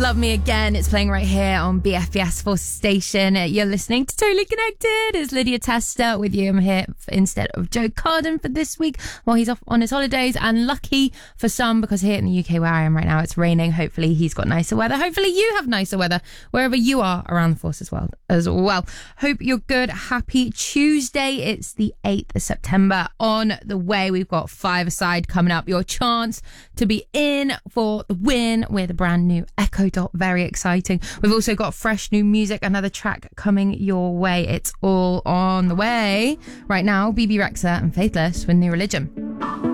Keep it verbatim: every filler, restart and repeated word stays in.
Love Me Again. It's playing right here on B F B S Force Station. You're listening to Totally Connected. It's Lydia Testa with you. I'm here instead of Joe Carden for this week while he's off on his holidays. And lucky for some, because here in the U K where I am right now, it's raining. Hopefully he's got nicer weather. Hopefully you have nicer weather wherever you are around the Force as well. As well. Hope you're good. Happy Tuesday. It's the eighth of September on the way. We've got five-a-side coming up. Your chance to be in for the win with a brand new Echo Dot. Very exciting. We've also got fresh new music, another track coming your way. It's all on the way. Right now, B B Rexha and Faithless with New Religion.